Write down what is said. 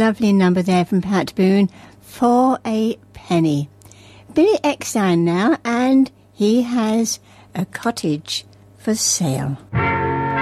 lovely number there from Pat Boone, For a Penny. Billy Eckstine now, and he has a cottage for sale.